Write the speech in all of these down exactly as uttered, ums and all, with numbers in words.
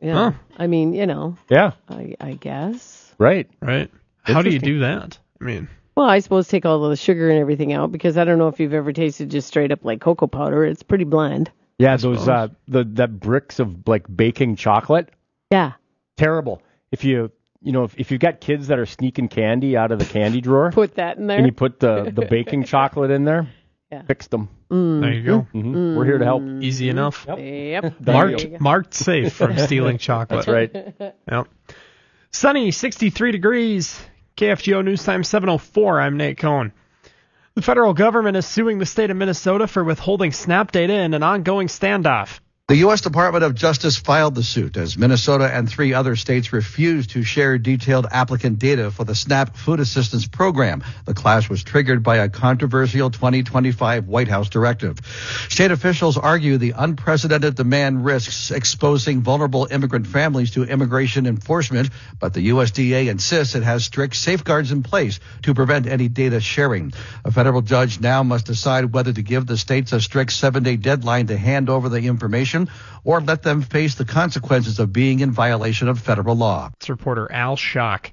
Yeah. Huh. I mean, you know. Yeah. I, I guess. Right. Right. How do you do that? I mean, well, I suppose take all the sugar and everything out, because I don't know if you've ever tasted just straight up like cocoa powder. It's pretty bland. Yeah, those uh, the that bricks of like baking chocolate. Yeah. Terrible. If you you know if, if you've got kids that are sneaking candy out of the candy drawer, put that in there, and you put the, the baking chocolate in there, yeah. Fixed them. Mm. There you go. Mm-hmm. Mm. We're here to help. Easy enough. Yep. yep. Marked, marked safe from stealing chocolate. That's right. Yep. Sunny, sixty-three degrees. K F G O News Time seven oh four. I'm Nate Cohn. The federal government is suing the state of Minnesota for withholding SNAP data in an ongoing standoff. The U S Department of Justice filed the suit as Minnesota and three other states refused to share detailed applicant data for the SNAP food assistance program. The clash was triggered by a controversial twenty twenty-five White House directive. State officials argue the unprecedented demand risks exposing vulnerable immigrant families to immigration enforcement, but the U S D A insists it has strict safeguards in place to prevent any data sharing. A federal judge now must decide whether to give the states a strict seven-day deadline to hand over the information or let them face the consequences of being in violation of federal law. It's reporter Al Schock.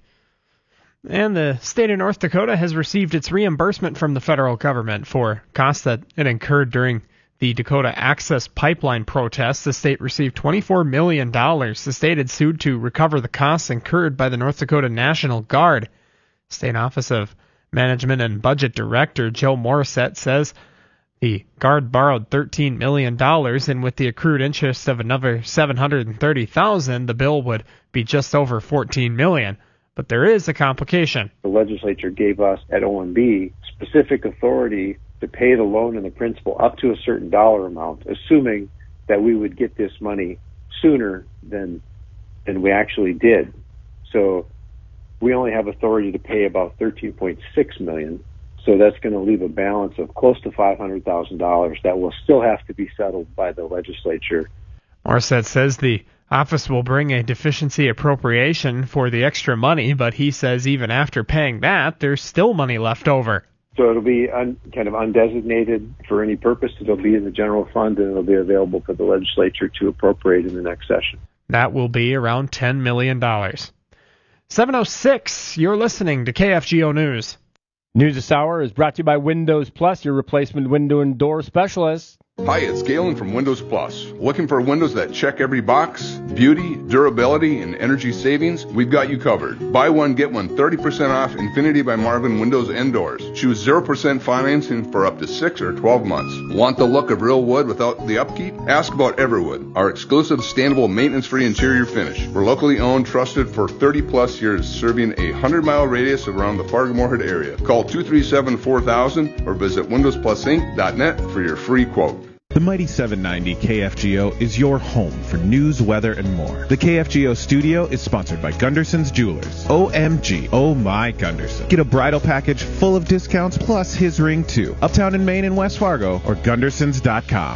And the state of North Dakota has received its reimbursement from the federal government for costs that it incurred during the Dakota Access Pipeline protests. The state received twenty-four million dollars. The state had sued to recover the costs incurred by the North Dakota National Guard. State Office of Management and Budget Director Joe Morissette says the Guard borrowed thirteen million dollars, and with the accrued interest of another seven hundred thirty thousand dollars, the bill would be just over fourteen million dollars. But there is a complication. The legislature gave us at O M B specific authority to pay the loan and the principal up to a certain dollar amount, assuming that we would get this money sooner than than we actually did. So we only have authority to pay about thirteen point six million dollars. So that's going to leave a balance of close to five hundred thousand dollars that will still have to be settled by the legislature. Morissette says the office will bring a deficiency appropriation for the extra money, but he says even after paying that, there's still money left over. So it'll be un, kind of undesignated for any purpose. It'll be in the general fund, and it'll be available for the legislature to appropriate in the next session. That will be around ten million dollars. seven oh six, you're listening to K F G O News. News this hour is brought to you by Windows Plus, your replacement window and door specialist. Hi, it's Galen from Windows Plus. Looking for windows that check every box? Beauty, durability, and energy savings? We've got you covered. Buy one, get one thirty percent off Infinity by Marvin windows and doors. Choose zero percent financing for up to six or twelve months. Want the look of real wood without the upkeep? Ask about Everwood, our exclusive standable maintenance-free interior finish. We're locally owned, trusted for thirty plus years, serving a one hundred mile radius around the Fargo-Moorhead area. Call two three seven, four thousand or visit windows plus inc dot net for your free quote. The Mighty seven ninety K F G O is your home for news, weather, and more. The K F G O studio is sponsored by Gunderson's Jewelers. O M G, oh my Gunderson. Get a bridal package full of discounts plus his ring too. Uptown in Maine and West Fargo or gundersons dot com.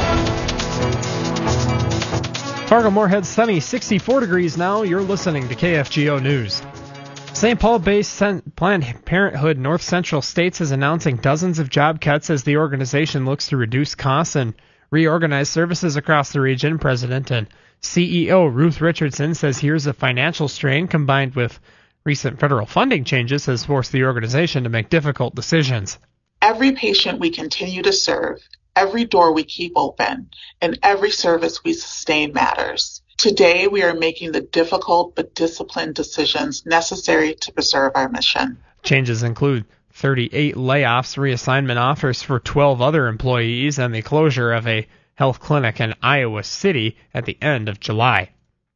Fargo-Moorhead sunny, sixty-four degrees now. You're listening to K F G O News. Saint Paul-based Planned Parenthood North Central States is announcing dozens of job cuts as the organization looks to reduce costs and reorganize services across the region. President and C E O Ruth Richardson says here's a financial strain combined with recent federal funding changes has forced the organization to make difficult decisions. Every patient we continue to serve, every door we keep open, and every service we sustain matters. Today, we are making the difficult but disciplined decisions necessary to preserve our mission. Changes include thirty-eight layoffs, reassignment offers for twelve other employees, and the closure of a health clinic in Iowa City at the end of July.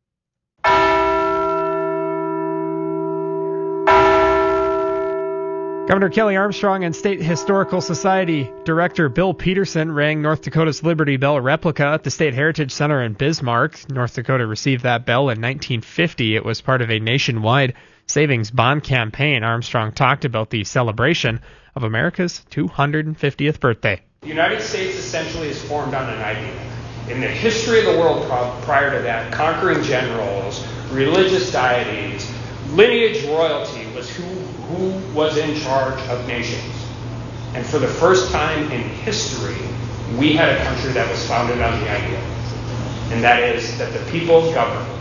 Governor Kelly Armstrong and State Historical Society Director Bill Peterson rang North Dakota's Liberty Bell replica at the State Heritage Center in Bismarck. North Dakota received that bell in nineteen fifty. It was part of a nationwide savings bond campaign. Armstrong talked about the celebration of America's two hundred fiftieth birthday. The United States essentially is formed on an idea. In the history of the world prior to that, conquering generals, religious deities, lineage royalty was who who was in charge of nations. And for the first time in history, we had a country that was founded on the idea. And that is that the people govern.